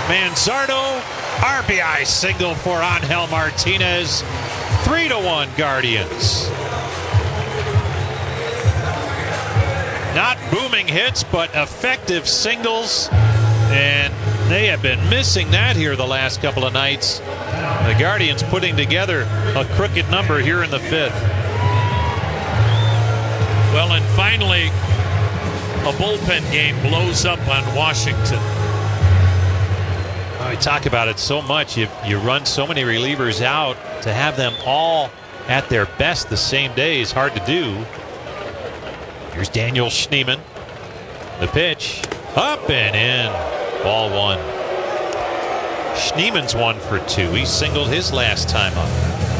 Manzardo, RBI single for Angel Martinez. 3-1 Guardians. Not booming hits, but effective singles. And they have been missing that here the last couple of nights. The Guardians putting together a crooked number here in the fifth. Well, and finally, a bullpen game blows up on Washington. We talk about it so much. You run so many relievers out. To have them all at their best the same day is hard to do. Here's Daniel Schneemann. The pitch. Up and in. Ball one. Schneemann's 1 for 2. He singled his last time up.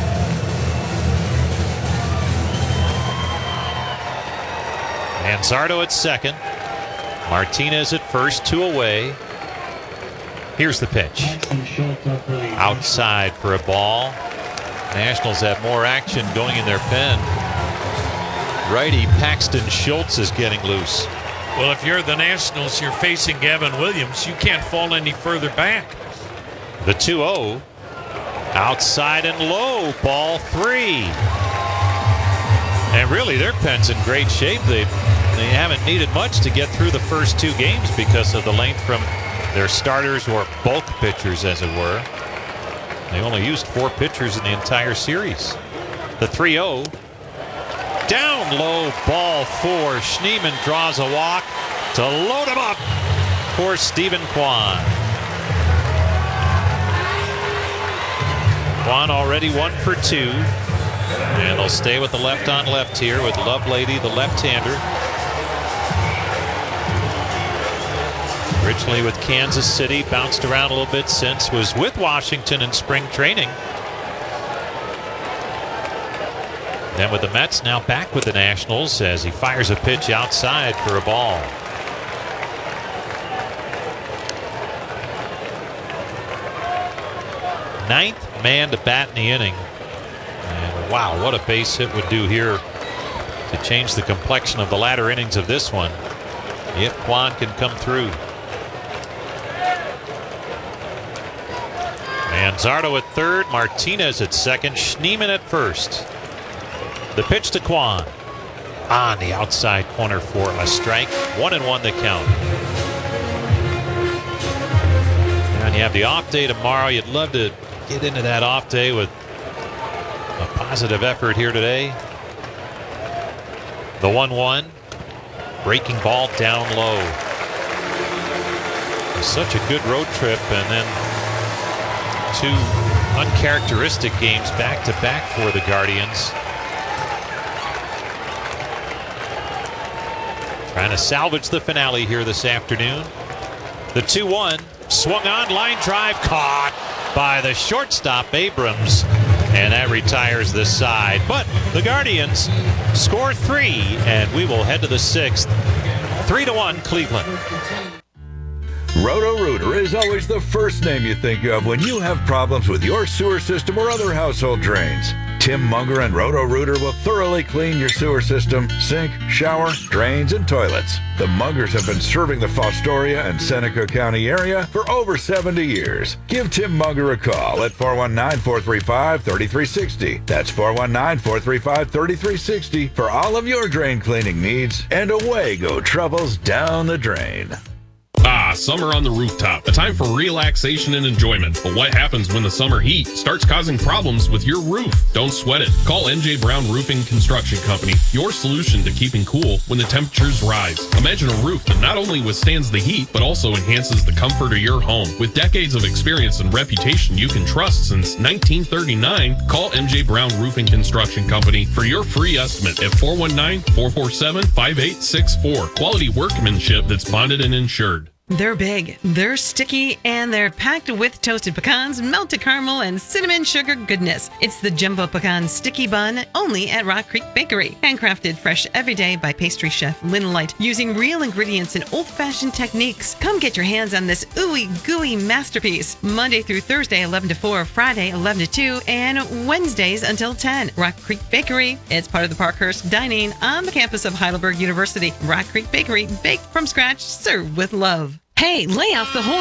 Manzardo at second. Martinez at first, 2 away. Here's the pitch. Outside for a ball. Nationals have more action going in their pen. Righty Paxton Schultz is getting loose. Well, if you're the Nationals, you're facing Gavin Williams. You can't fall any further back. The 2-0. Outside and low. Ball 3. And really, their pen's in great shape. They haven't needed much to get through the first 2 games because of the length from their starters or bulk pitchers, as it were. They only used 4 pitchers in the entire series. The 3-0. Down low, ball 4. Schneemann draws a walk to load him up for Stephen Kwan. Kwan already 1 for 2. And they'll stay with the left on left here with Lovelady, the left-hander. Originally with Kansas City, bounced around a little bit since, was with Washington in spring training. Then with the Mets, now back with the Nationals as he fires a pitch outside for a ball. Ninth man to bat in the inning. And wow, what a base hit would do here to change the complexion of the latter innings of this one, if Kwan can come through. Manzardo at third, Martinez at second, Schneemann at first. The pitch to Kwan. On the outside corner for a strike. 1-1 the count. And you have the off day tomorrow. You'd love to get into that off day with a positive effort here today. The 1-1. Breaking ball down low. It was such a good road trip, and then 2 uncharacteristic games back to back for the Guardians. Trying to salvage the finale here this afternoon. The 2-1 swung on, line drive, caught by the shortstop Abrams, and that retires this side. But the Guardians score 3, and we will head to the 6th. 3-1 Cleveland. Roto-Rooter is always the first name you think of when you have problems with your sewer system or other household drains. Tim Munger and Roto-Rooter will thoroughly clean your sewer system, sink, shower, drains, and toilets. The Mungers have been serving the Fostoria and Seneca County area for over 70 years. Give Tim Munger a call at 419-435-3360. That's 419-435-3360 for all of your drain cleaning needs, and away go troubles down the drain. Summer on the rooftop, a time for relaxation and enjoyment. But what happens when the summer heat starts causing problems with your roof? Don't sweat it. Call MJ Brown Roofing Construction Company, your solution to keeping cool when the temperatures rise. Imagine a roof that not only withstands the heat, but also enhances the comfort of your home. With decades of experience and reputation you can trust since 1939, call MJ Brown Roofing Construction Company for your free estimate at 419-447-5864. Quality workmanship that's bonded and insured. They're big, they're sticky, and they're packed with toasted pecans, melted caramel, and cinnamon sugar goodness. It's the Jumbo Pecan Sticky Bun, only at Rock Creek Bakery. Handcrafted fresh every day by pastry chef Lynn Light, using real ingredients and old-fashioned techniques. Come get your hands on this ooey gooey masterpiece. Monday through Thursday, 11 to 4, Friday, 11 to 2, and Wednesdays until 10. Rock Creek Bakery. It's part of the Parkhurst Dining on the campus of Heidelberg University. Rock Creek Bakery, baked from scratch, served with love. Hey, lay off the whole